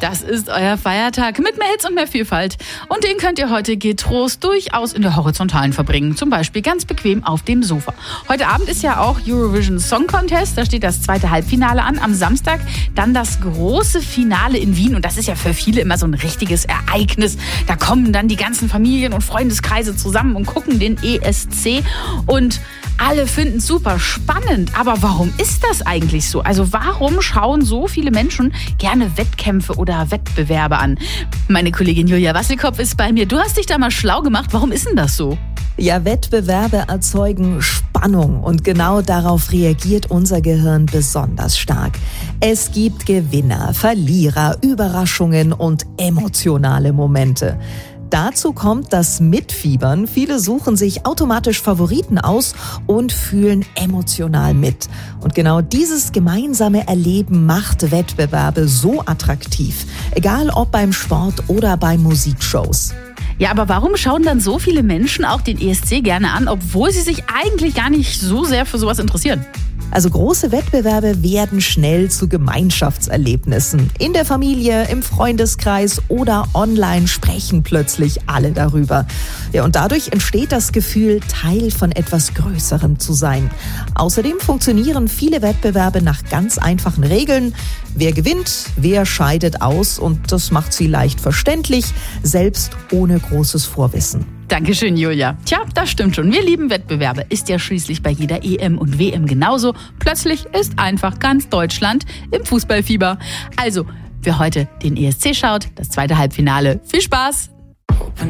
Das ist euer Feiertag mit mehr Hits und mehr Vielfalt. Und den könnt ihr heute getrost durchaus in der Horizontalen verbringen. Zum Beispiel ganz bequem auf dem Sofa. Heute Abend ist ja auch Eurovision Song Contest. Da steht das zweite Halbfinale an. Am Samstag dann das große Finale in Wien. Und das ist ja für viele immer so ein richtiges Ereignis. Da kommen dann die ganzen Familien und Freundeskreise zusammen und gucken den ESC. Und alle finden es super spannend. Aber warum ist das eigentlich so? Also warum schauen so viele Menschen gerne Wettkämpfe oder Wettbewerbe an? Meine Kollegin Julia Wassilkopf ist bei mir. Du hast dich da mal schlau gemacht. Warum ist denn das so? Ja, Wettbewerbe erzeugen Spannung und genau darauf reagiert unser Gehirn besonders stark. Es gibt Gewinner, Verlierer, Überraschungen und emotionale Momente. Dazu kommt das Mitfiebern. Viele suchen sich automatisch Favoriten aus und fühlen emotional mit. Und genau dieses gemeinsame Erleben macht Wettbewerbe so attraktiv. Egal ob beim Sport oder bei Musikshows. Ja, aber warum schauen dann so viele Menschen auch den ESC gerne an, obwohl sie sich eigentlich gar nicht so sehr für sowas interessieren? Also große Wettbewerbe werden schnell zu Gemeinschaftserlebnissen. In der Familie, im Freundeskreis oder online sprechen plötzlich alle darüber. Ja, und dadurch entsteht das Gefühl, Teil von etwas Größerem zu sein. Außerdem funktionieren viele Wettbewerbe nach ganz einfachen Regeln. Wer gewinnt, wer scheidet aus, und das macht sie leicht verständlich, selbst ohne großes Vorwissen. Dankeschön, Julia. Tja, das stimmt schon. Wir lieben Wettbewerbe. Ist ja schließlich bei jeder EM und WM genauso. Plötzlich ist einfach ganz Deutschland im Fußballfieber. Also, wer heute den ESC schaut, das zweite Halbfinale. Viel Spaß!